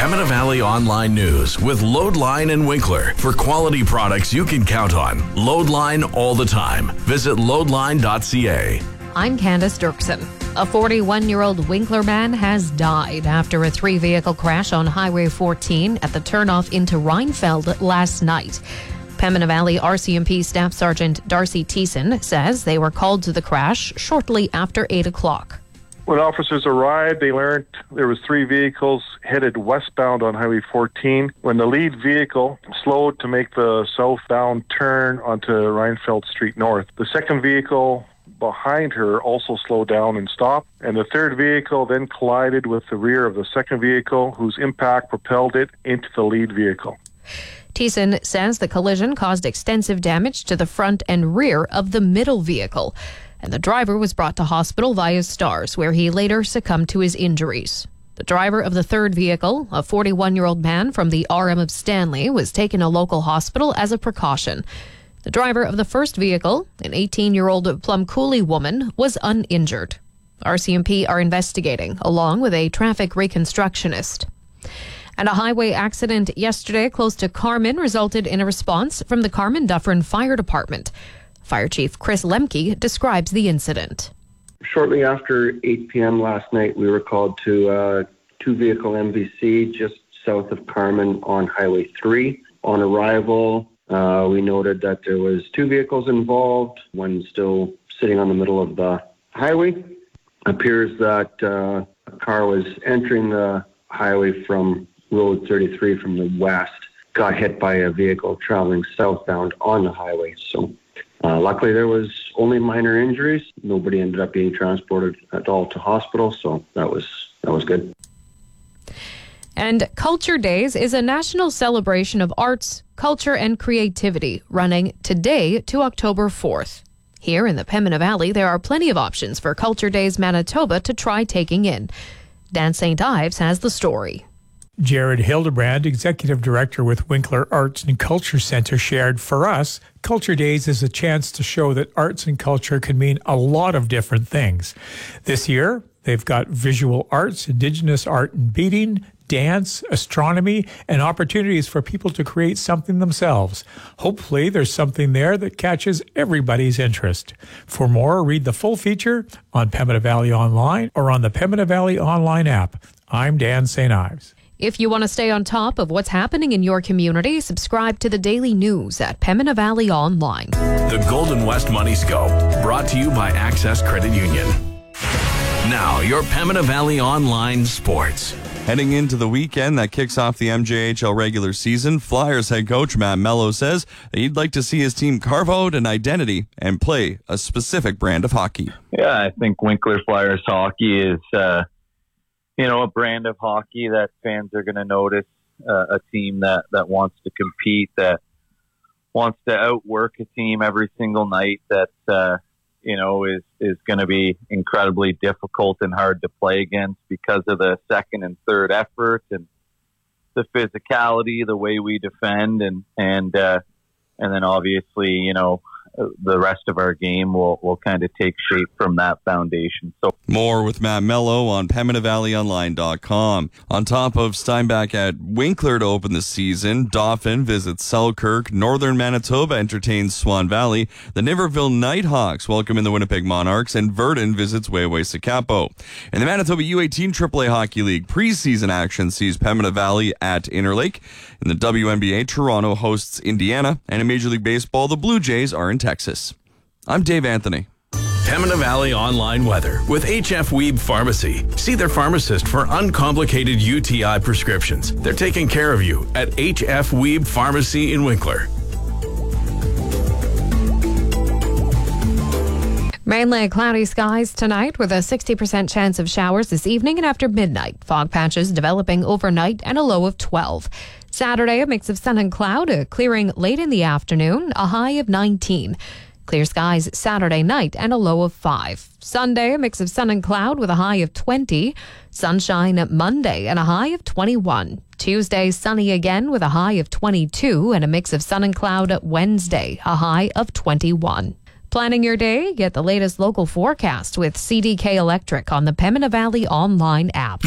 Pembina Valley Online News with Loadline and Winkler. For quality products you can count on. Loadline all the time. Visit loadline.ca. I'm Candace Dirksen. A 41-year-old Winkler man has died after a 3-vehicle crash on Highway 14 at the turnoff into Reinfeld last night. Pembina Valley RCMP Staff Sergeant Darcy Thiessen says they were called to the crash shortly after 8 o'clock. When officers arrived, they learned there was 3 vehicles headed westbound on Highway 14. When the lead vehicle slowed to make the southbound turn onto Reinfeld Street North, the second vehicle behind her also slowed down and stopped, and the third vehicle then collided with the rear of the second vehicle, whose impact propelled it into the lead vehicle. Thiessen says the collision caused extensive damage to the front and rear of the middle vehicle, and the driver was brought to hospital via STARS, where he later succumbed to his injuries. The driver of the third vehicle, a 41-year-old man from the RM of Stanley, was taken to a local hospital as a precaution. The driver of the first vehicle, an 18-year-old Plum Coulee woman, was uninjured. RCMP are investigating, along with a traffic reconstructionist. And a highway accident yesterday close to Carman resulted in a response from the Carman-Dufferin Fire Department. Fire Chief Chris Lemke describes the incident. Shortly after 8 p.m. last night, we were called to a 2-vehicle MVC just south of Carman on Highway 3. On arrival, we noted that there was 2 vehicles involved, one still sitting on the middle of the highway. Appears that a car was entering the highway from Road 33 from the west, got hit by a vehicle traveling southbound on the highway. So luckily there was only minor injuries. Nobody ended up being transported at all to hospital, so that was good. And Culture Days is a national celebration of arts, culture, and creativity running today to October 4th. Here in the Pembina Valley, there are plenty of options for Culture Days Manitoba to try taking in. Dan St. Ives has the story. Jared Hildebrand, Executive Director with Winkler Arts and Culture Centre, shared, "For us, Culture Days is a chance to show that arts and culture can mean a lot of different things. This year, they've got visual arts, Indigenous art and beading, dance, astronomy, and opportunities for people to create something themselves. Hopefully, there's something there that catches everybody's interest. For more, read the full feature on Pembina Valley Online or on the Pembina Valley Online app. I'm Dan St. Ives." If you want to stay on top of what's happening in your community, subscribe to the daily news at Pembina Valley Online. The Golden West Money Scope, brought to you by Access Credit Union. Now, your Pembina Valley Online sports. Heading into the weekend that kicks off the MJHL regular season, Flyers head coach Matt Mello says that he'd like to see his team carve out an identity and play a specific brand of hockey. Yeah, I think Winkler Flyers hockey is a brand of hockey that fans are going to notice, a team that wants to compete, that wants to outwork a team every single night, that, is going to be incredibly difficult and hard to play against because of the second and third effort and the physicality, the way we defend, and then obviously, the rest of our game will kind of take shape from that foundation. So more with Matt Mello on PembinaValleyOnline.com. On top of Steinbach at Winkler to open the season, Dauphin visits Selkirk, Northern Manitoba entertains Swan Valley, the Niverville Nighthawks welcome in the Winnipeg Monarchs, and Verdun visits Waiwai-Sakapo. In the Manitoba U18 AAA Hockey League, preseason action sees Pembina Valley at Interlake. In the WNBA, Toronto hosts Indiana, and in Major League Baseball, the Blue Jays are in Texas. I'm Dave Anthony. Pembina Valley Online weather with HF Weeb Pharmacy. See their pharmacist for uncomplicated UTI prescriptions. They're taking care of you at HF Weeb Pharmacy in Winkler. Mainly cloudy skies tonight with a 60% chance of showers this evening and after midnight. Fog patches developing overnight and a low of 12. Saturday, a mix of sun and cloud, a clearing late in the afternoon, a high of 19. Clear skies Saturday night and a low of 5. Sunday, a mix of sun and cloud with a high of 20. Sunshine Monday and a high of 21. Tuesday, sunny again with a high of 22 and a mix of sun and cloud Wednesday, a high of 21. Planning your day? Get the latest local forecast with CDK Electric on the Pembina Valley Online app.